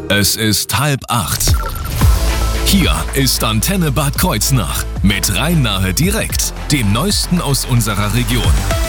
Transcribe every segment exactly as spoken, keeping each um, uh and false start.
Es ist halb acht. Hier ist Antenne Bad Kreuznach mit Rhein-Nahe direkt, dem Neuesten aus unserer Region.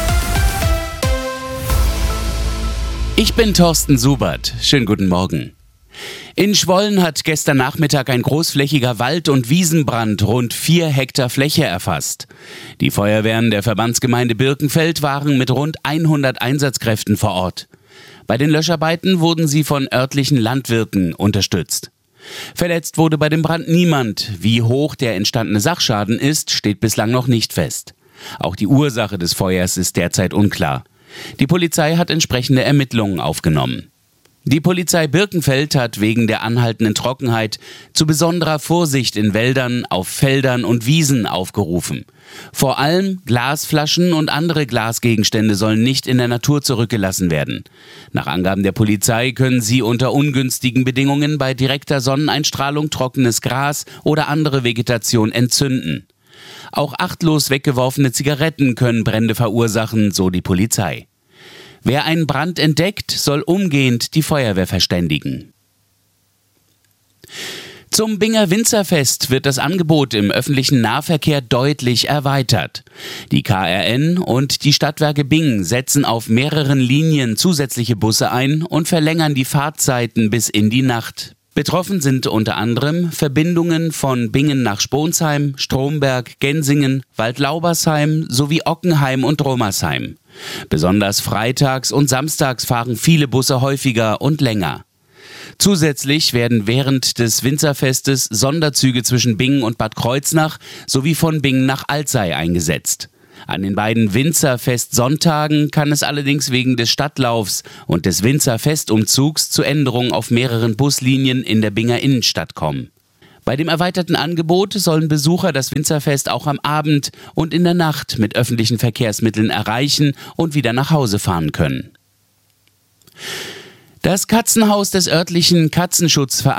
Ich bin Thorsten Subert. Schönen guten Morgen. In Schwollen hat gestern Nachmittag ein großflächiger Wald- und Wiesenbrand rund vier Hektar Fläche erfasst. Die Feuerwehren der Verbandsgemeinde Birkenfeld waren mit rund hundert Einsatzkräften vor Ort. Bei den Löscharbeiten wurden sie von örtlichen Landwirten unterstützt. Verletzt wurde bei dem Brand niemand. Wie hoch der entstandene Sachschaden ist, steht bislang noch nicht fest. Auch die Ursache des Feuers ist derzeit unklar. Die Polizei hat entsprechende Ermittlungen aufgenommen. Die Polizei Birkenfeld hat wegen der anhaltenden Trockenheit zu besonderer Vorsicht in Wäldern, auf Feldern und Wiesen aufgerufen. Vor allem Glasflaschen und andere Glasgegenstände sollen nicht in der Natur zurückgelassen werden. Nach Angaben der Polizei können sie unter ungünstigen Bedingungen bei direkter Sonneneinstrahlung trockenes Gras oder andere Vegetation entzünden. Auch achtlos weggeworfene Zigaretten können Brände verursachen, so die Polizei. Wer einen Brand entdeckt, soll umgehend die Feuerwehr verständigen. Zum Binger Winzerfest wird das Angebot im öffentlichen Nahverkehr deutlich erweitert. Die K R N und die Stadtwerke Bingen setzen auf mehreren Linien zusätzliche Busse ein und verlängern die Fahrtzeiten bis in die Nacht. Betroffen sind unter anderem Verbindungen von Bingen nach Sponsheim, Stromberg, Gensingen, Waldlaubersheim sowie Ockenheim und Romersheim. Besonders freitags und samstags fahren viele Busse häufiger und länger. Zusätzlich werden während des Winzerfestes Sonderzüge zwischen Bingen und Bad Kreuznach sowie von Bingen nach Alzey eingesetzt. An den beiden Winzerfest-Sonntagen kann es allerdings wegen des Stadtlaufs und des Winzerfestumzugs zu Änderungen auf mehreren Buslinien in der Binger Innenstadt kommen. Bei dem erweiterten Angebot sollen Besucher das Winzerfest auch am Abend und in der Nacht mit öffentlichen Verkehrsmitteln erreichen und wieder nach Hause fahren können. Das Katzenhaus des örtlichen Katzenschutzvereins